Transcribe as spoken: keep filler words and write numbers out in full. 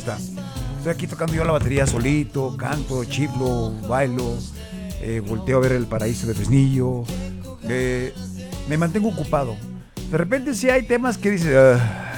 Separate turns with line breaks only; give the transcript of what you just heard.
gusta. Estoy aquí tocando yo la batería solito, canto, chiflo, bailo, eh, volteo a ver el paraíso de Fresnillo, eh, me mantengo ocupado. De repente sí hay temas que dices, uh,